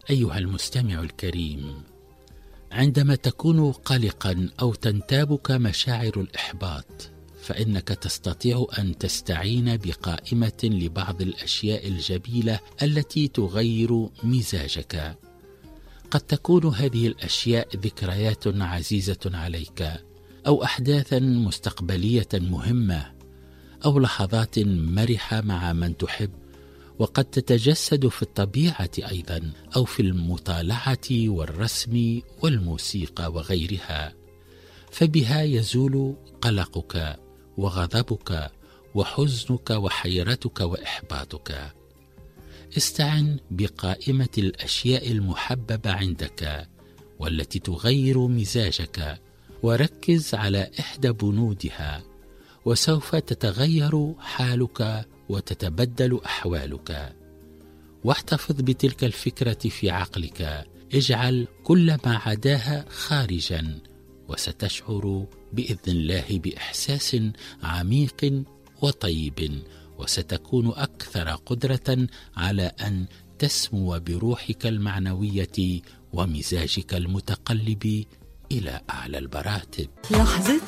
أيها المستمع الكريم، عندما تكون قلقا أو تنتابك مشاعر الإحباط، فإنك تستطيع أن تستعين بقائمة لبعض الأشياء الجميلة التي تغير مزاجك. قد تكون هذه الأشياء ذكريات عزيزة عليك، أو أحداثا مستقبلية مهمة، أو لحظات مرحة مع من تحب، وقد تتجسد في الطبيعة أيضا، أو في المطالعة والرسم والموسيقى وغيرها، فبها يزول قلقك وغضبك وحزنك وحيرتك وإحباطك. استعن بقائمة الأشياء المحببة عندك والتي تغير مزاجك، وركز على إحدى بنودها، وسوف تتغير حالك وتتبدل أحوالك. واحتفظ بتلك الفكرة في عقلك، اجعل كل ما عداها خارجا، وستشعر بإذن الله بإحساس عميق وطيب، وستكون أكثر قدرة على أن تسمو بروحك المعنوية ومزاجك المتقلب إلى أعلى المراتب. لحظة